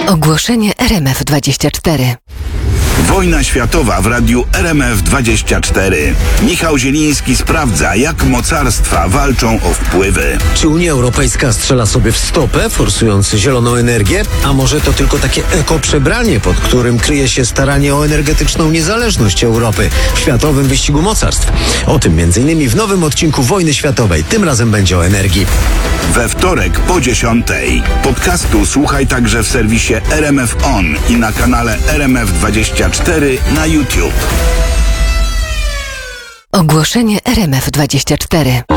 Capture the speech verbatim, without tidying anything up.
Ogłoszenie R M F dwadzieścia cztery. Wojna światowa w radiu R M F dwadzieścia cztery. Michał Zieliński sprawdza, jak mocarstwa walczą o wpływy. Czy Unia Europejska strzela sobie w stopę, forsując zieloną energię? A może to tylko takie ekoprzebranie, pod którym kryje się staranie o energetyczną niezależność Europy w światowym wyścigu mocarstw? O tym między innymi w nowym odcinku Wojny Światowej. Tym razem będzie o energii. We wtorek po dziesiątej. Podcastu słuchaj także w serwisie R M F On i na kanale R M F dwadzieścia cztery na YouTube. Ogłoszenie R M F dwadzieścia cztery.